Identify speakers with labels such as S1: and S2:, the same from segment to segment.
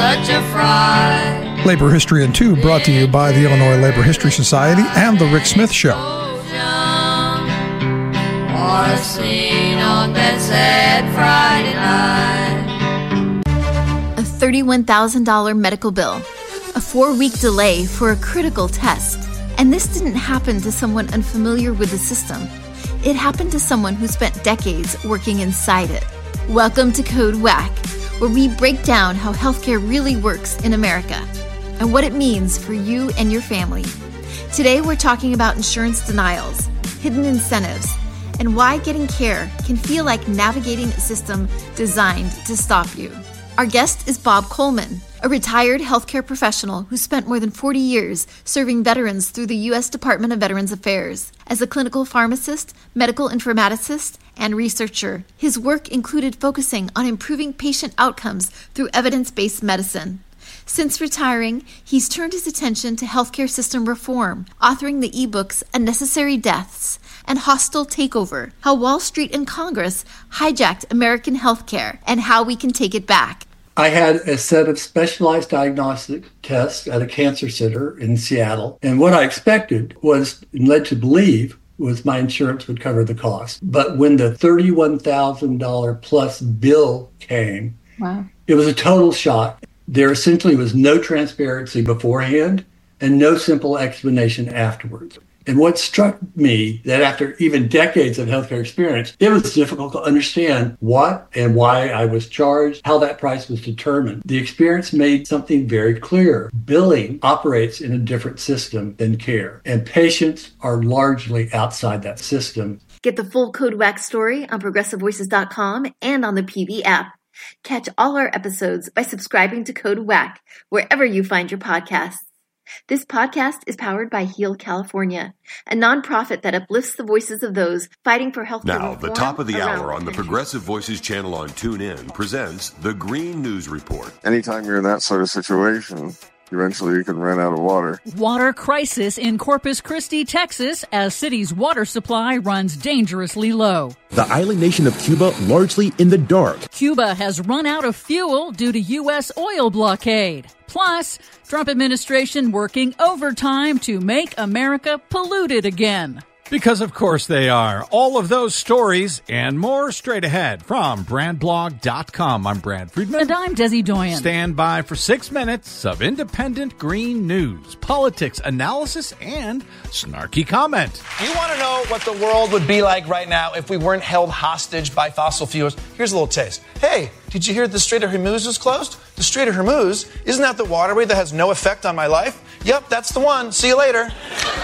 S1: such a fright.
S2: Labor History in 2 brought to you by the Illinois Labor History Society and The Rick Smith Show.
S1: Or a scene on that sad Friday night.
S3: A $31,000 medical bill, a 4-week delay for a critical test. And this didn't happen to someone unfamiliar with the system. It happened to someone who spent decades working inside it. Welcome to Code Whack, where we break down how healthcare really works in America and what it means for you and your family. Today we're talking about insurance denials, hidden incentives, and why getting care can feel like navigating a system designed to stop you. Our guest is Bob Coleman, a retired healthcare professional who spent more than 40 years serving veterans through the U.S. Department of Veterans Affairs. As a clinical pharmacist, medical informaticist, and researcher, his work included focusing on improving patient outcomes through evidence-based medicine. Since retiring, he's turned his attention to healthcare system reform, authoring the ebooks Unnecessary Deaths and Hostile Takeover, How Wall Street and Congress Hijacked American Healthcare and How We Can Take It Back.
S4: I had a set of specialized diagnostic tests at a cancer center in Seattle. And what I expected was, and led to believe, was my insurance would cover the cost. But when the $31,000 plus bill came, wow, it was a total shock. There essentially was no transparency beforehand and no simple explanation afterwards. And what struck me, that after even decades of healthcare experience, it was difficult to understand what and why I was charged, how that price was determined. The experience made something very clear. Billing operates in a different system than care, and patients are largely outside that system.
S3: Get the full Code Whack story on ProgressiveVoices.com and on the PV app. Catch all our episodes by subscribing to Code Whack wherever you find your podcasts. This podcast is powered by Heal California, a nonprofit that uplifts the voices of those fighting for health care reform.
S5: Now, the top of the hour on the Progressive Voices channel on TuneIn presents the Green News Report.
S6: Anytime you're in that sort of situation, eventually you can run out of water.
S7: Water crisis in Corpus Christi, Texas, as city's water supply runs dangerously low.
S8: The island nation of Cuba largely in the dark.
S7: Cuba has run out of fuel due to U.S. oil blockade. Plus, Trump administration working overtime to make America polluted again.
S9: Because of course they are. All of those stories and more straight ahead from BrandBlog.com. I'm Brad Friedman.
S7: And I'm Desi Doyen.
S9: Stand by for 6 minutes of independent green news, politics, analysis, and snarky comment.
S10: You want to know what the world would be like right now if we weren't held hostage by fossil fuels? Here's a little taste. Hey, did you hear the Strait of Hormuz is closed? The Strait of Hormuz? Isn't that the waterway that has no effect on my life? Yep, that's the one. See you later.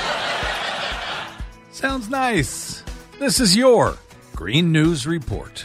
S9: Sounds nice. This is your Green News Report.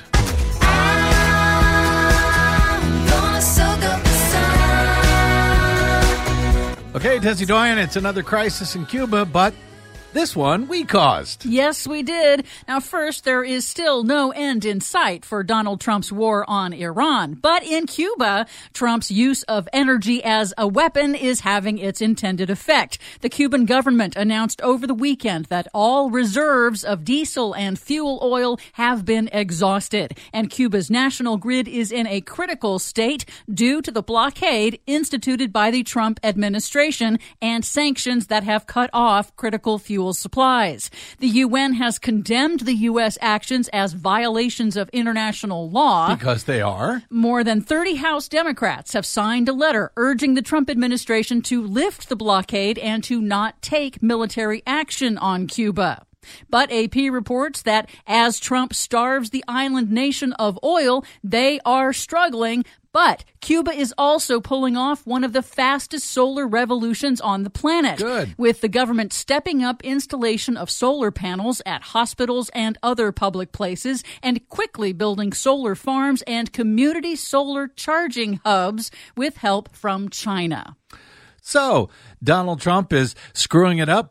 S9: Okay, Desi Doyen, it's another crisis in Cuba, but this one we caused.
S7: Yes, we did. Now, first, there is still no end in sight for Donald Trump's war on Iran. But in Cuba, Trump's use of energy as a weapon is having its intended effect. The Cuban government announced over the weekend that all reserves of diesel and fuel oil have been exhausted. And Cuba's national grid is in a critical state due to the blockade instituted by the Trump administration and sanctions that have cut off critical fuel supplies. The UN has condemned the U.S. actions as violations of international law.
S9: Because they are.
S7: More than 30 House Democrats have signed a letter urging the Trump administration to lift the blockade and to not take military action on Cuba. But AP reports that as Trump starves the island nation of oil, they are struggling. But Cuba is also pulling off one of the fastest solar revolutions on the planet.
S9: Good.
S7: With the government stepping up installation of solar panels at hospitals and other public places and quickly building solar farms and community solar charging hubs with help from China.
S9: So, Donald Trump is screwing it up by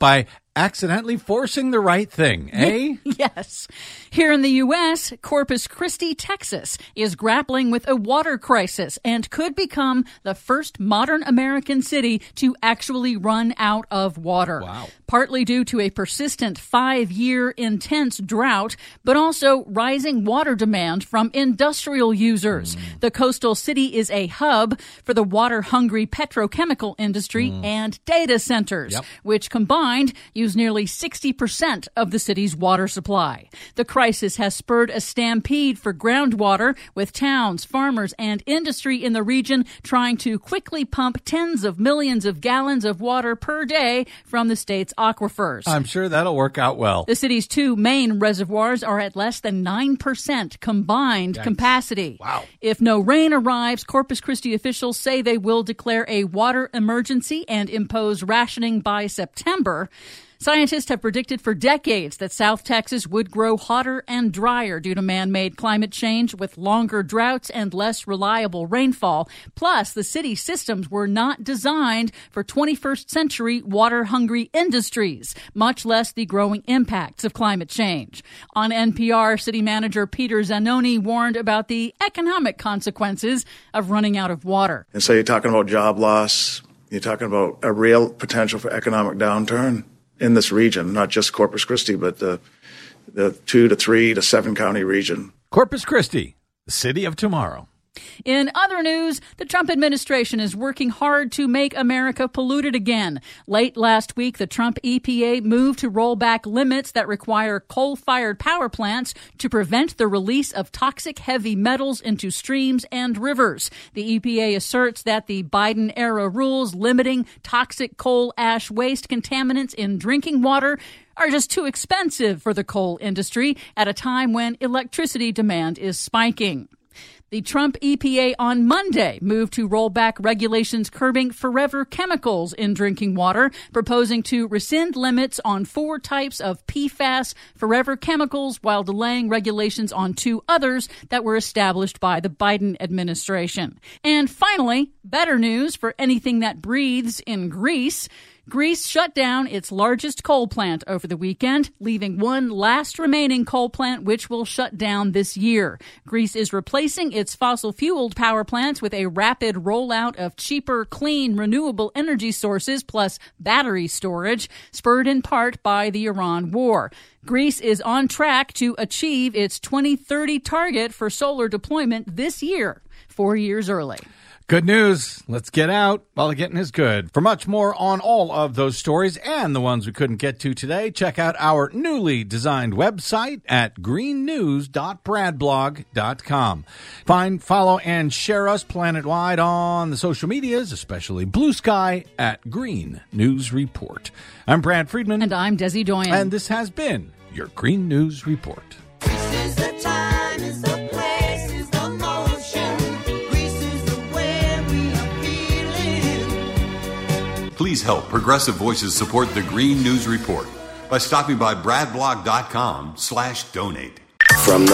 S9: accidentally forcing the right thing, eh?
S7: Yes. Here in the U.S., Corpus Christi, Texas, is grappling with a water crisis and could become the first modern American city to actually run out of water.
S9: Wow.
S7: Partly due to a persistent 5-year intense drought, but also rising water demand from industrial users. The coastal city is a hub for the water-hungry petrochemical industry and data centers, which combined use nearly 60% of the city's water supply. The crisis has spurred a stampede for groundwater, with towns, farmers, and industry in the region trying to quickly pump tens of millions of gallons of water per day from the state's aquifers.
S9: I'm sure that'll work out well.
S7: The city's 2 main reservoirs are at less than 9% combined capacity.
S9: Wow.
S7: If no rain arrives, Corpus Christi officials say they will declare a water emergency and impose rationing by September. Scientists have predicted for decades that South Texas would grow hotter and drier due to man-made climate change, with longer droughts and less reliable rainfall. Plus, the city's systems were not designed for 21st century water-hungry industries, much less the growing impacts of climate change. On NPR, City Manager Peter Zanoni warned about the economic consequences of running out of water.
S11: And so you're talking about job loss, you're talking about a real potential for economic downturn in this region, not just Corpus Christi, but the 2 to 3 to 7 county region.
S9: Corpus Christi, the city of tomorrow.
S7: In other news, the Trump administration is working hard to make America polluted again. Late last week, the Trump EPA moved to roll back limits that require coal-fired power plants to prevent the release of toxic heavy metals into streams and rivers. The EPA asserts that the Biden-era rules limiting toxic coal ash waste contaminants in drinking water are just too expensive for the coal industry at a time when electricity demand is spiking. The Trump EPA on Monday moved to roll back regulations curbing forever chemicals in drinking water, proposing to rescind limits on 4 types of PFAS forever chemicals while delaying regulations on 2 others that were established by the Biden administration. And finally, better news for anything that breathes in Greece. Greece shut down its largest coal plant over the weekend, leaving one last remaining coal plant which will shut down this year. Greece is replacing its fossil-fueled power plants with a rapid rollout of cheaper, clean, renewable energy sources plus battery storage, spurred in part by the Iran war. Greece is on track to achieve its 2030 target for solar deployment this year, 4 years early.
S9: Good news. Let's get out while the getting is good. For much more on all of those stories and the ones we couldn't get to today, check out our newly designed website at greennews.bradblog.com. Find, follow, and share us planet-wide on the social medias, especially Blue Sky at Green News Report. I'm Brad Friedman.
S7: And I'm Desi Doyen.
S9: And this has been your Green News Report.
S1: This is the time, is the place, is the motion.
S5: Please help Progressive Voices support the Green News Report by stopping by bradblog.com/donate.
S12: From